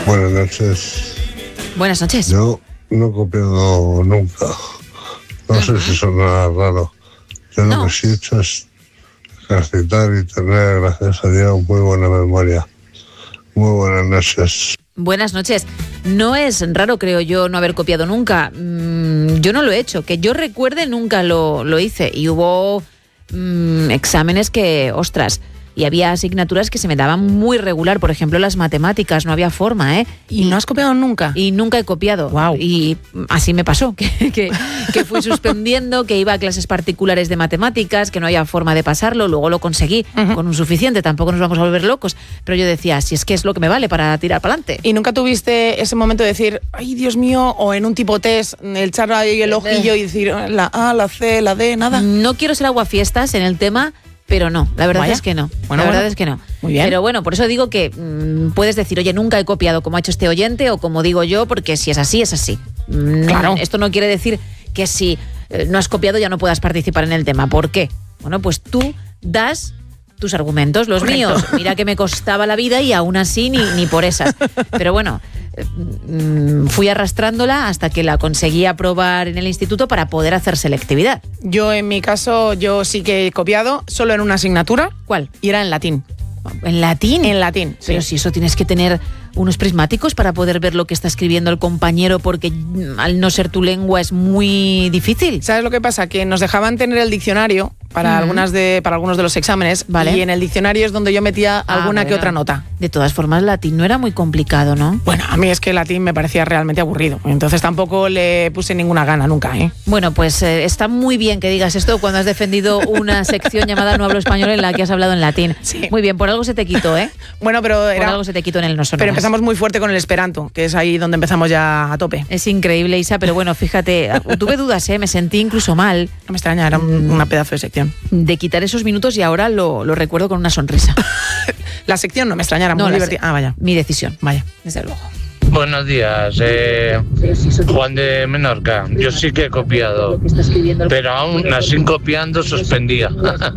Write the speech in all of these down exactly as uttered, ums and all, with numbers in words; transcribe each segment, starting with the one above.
Buenas noches. Buenas noches. Yo no he copiado nunca. No uh-huh. sé si sonará raro. Yo no. lo que sí he hecho es ejercitar y tener, gracias a Dios, muy buena memoria. Muy buenas noches. Buenas noches. No es raro, creo yo, no haber copiado nunca. Mm, yo no lo he hecho. Que yo recuerde, nunca lo, lo hice. Y hubo mm, exámenes que, ostras, y había asignaturas que se me daban muy regular. Por ejemplo, las matemáticas, no había forma, ¿eh? ¿Y, ¿Y no has copiado nunca? Y nunca he copiado. Wow. Y así me pasó, que, que, que fui suspendiendo, que iba a clases particulares de matemáticas, que no había forma de pasarlo. Luego lo conseguí uh-huh. con un suficiente, tampoco nos vamos a volver locos. Pero yo decía, si es que es lo que me vale para tirar para adelante. ¿Y nunca tuviste ese momento de decir, ay, Dios mío, o en un tipo test, echar ahí el ojillo y decir la A, la C, la D, nada? No quiero ser aguafiestas en el tema, pero no, la verdad Vaya. es que no. Bueno, la verdad bueno. es que no. Muy bien. Pero bueno, por eso digo que mmm, puedes decir, oye, nunca he copiado como ha hecho este oyente o como digo yo, porque si es así, es así. Mm, claro. Esto no quiere decir que si eh, no has copiado ya no puedas participar en el tema. ¿Por qué? Bueno, pues tú das tus argumentos, los Correcto. míos. Mira que me costaba la vida y aún así ni, ni por esas. Pero bueno, eh, fui arrastrándola hasta que la conseguí aprobar en el instituto para poder hacer selectividad. Yo en mi caso, yo sí que he copiado, solo en una asignatura. ¿Cuál? Y era en latín. ¿En latín? En latín, Pero sí. si eso tienes que tener unos prismáticos para poder ver lo que está escribiendo el compañero, porque al no ser tu lengua es muy difícil. ¿Sabes lo que pasa? Que nos dejaban tener el diccionario para, uh-huh. algunas de, para algunos de los exámenes, vale. y en el diccionario es donde yo metía ah, alguna bueno. que otra nota. De todas formas, latín no era muy complicado, ¿no? Bueno, a mí es que el latín me parecía realmente aburrido, entonces tampoco le puse ninguna gana nunca, ¿eh? Bueno, pues eh, está muy bien que digas esto cuando has defendido una sección llamada No hablo español en la que has hablado en latín. Sí. Muy bien, por algo se te quitó, ¿eh? Bueno, pero era... Por algo se te quitó en el no sonoras. Pero empezamos muy fuerte con el esperanto, que es ahí donde empezamos ya a tope. Es increíble, Isa, pero bueno, fíjate, tuve dudas, ¿eh? Me sentí incluso mal. No me extraña, era un, una pedazo de sección. De quitar esos minutos y ahora lo, lo recuerdo con una sonrisa. La sección no me extraña, era no, muy divertida. Ah, vaya. Mi decisión. Vaya. Desde luego. Buenos días, eh, Juan de Menorca. Yo sí que he copiado, pero aún así copiando suspendía.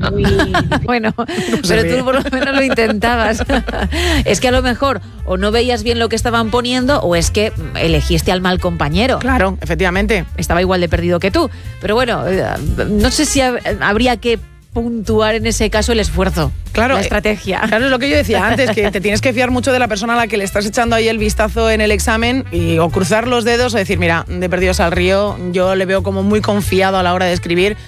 Bueno, pero tú por lo menos lo intentabas. Es que a lo mejor o no veías bien lo que estaban poniendo o es que elegiste al mal compañero. Claro, efectivamente. Estaba igual de perdido que tú. Pero bueno, no sé si habría que puntuar en ese caso el esfuerzo, claro, la estrategia. Claro, es lo que yo decía antes, que te tienes que fiar mucho de la persona a la que le estás echando ahí el vistazo en el examen y o cruzar los dedos o decir, mira, de perdidos al río, yo le veo como muy confiado a la hora de escribir.